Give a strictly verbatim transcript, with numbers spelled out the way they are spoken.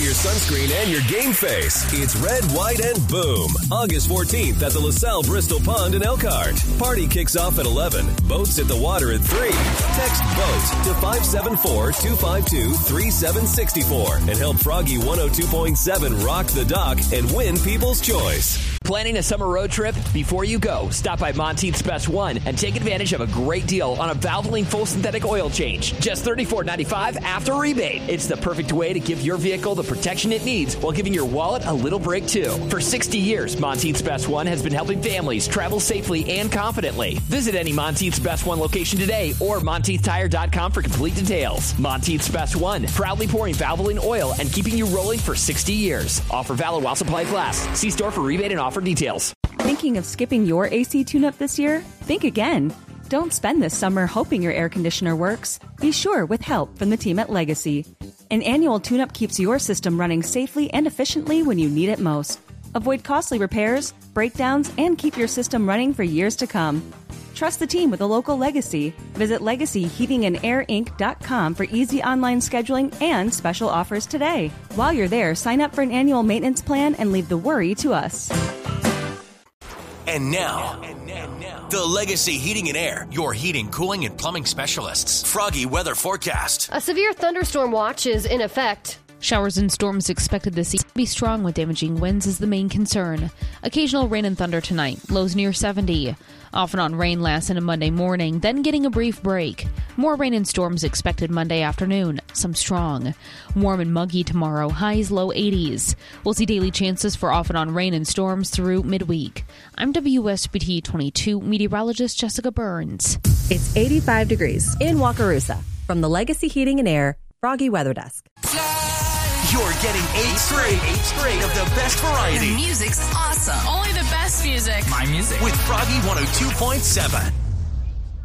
for your sunscreen and your game face. It's Red, White, and Boom. August fourteenth at the LaSalle Bristol Pond in Elkhart. Party kicks off at eleven. Boats at the water at three. Text BOAT to five seven four, two five two, three seven six four and help Froggy one oh two point seven rock the dock and win People's Choice. Planning a summer road trip? Before you go, stop by Monteith's Best One and take advantage of a great deal on a Valvoline full synthetic oil change. Just thirty-four ninety-five after rebate. It's the perfect way to give your vehicle the protection it needs while giving your wallet a little break too. For sixty years, Monteith's Best One has been helping families travel safely and confidently. Visit any Monteith's Best One location today or Monteith Tire dot com for complete details. Monteith's Best One, proudly pouring Valvoline oil and keeping you rolling for sixty years. Offer valid while supplies last. See store for rebate and offer details. Thinking of skipping your A C tune-up this year? Think again. Don't spend this summer hoping your air conditioner works. Be sure with help from the team at Legacy. An annual tune-up keeps your system running safely and efficiently when you need it most. Avoid costly repairs, breakdowns, and keep your system running for years to come. Trust the team with a local Legacy. Visit legacy heating and air inc dot com for easy online scheduling and special offers today. While you're there, sign up for an annual maintenance plan and leave the worry to us. And now, the Legacy Heating and Air, your heating, cooling, and plumbing specialists. Froggy weather forecast. A severe thunderstorm watch is in effect. Showers and storms expected this evening to be strong with damaging winds is the main concern. Occasional rain and thunder tonight, lows near seventy. Off and on rain lasts into Monday morning, then getting a brief break. More rain and storms expected Monday afternoon, some strong. Warm and muggy tomorrow, highs low eighties. We'll see daily chances for off and on rain and storms through midweek. I'm W S B T twenty-two meteorologist Jessica Burns. It's eighty-five degrees in Wakarusa. From the Legacy Heating and Air Froggy Weather Desk. You're getting eight straight, eight straight of the best variety. The music's awesome. Only the best music. My music. With Froggy one oh two point seven.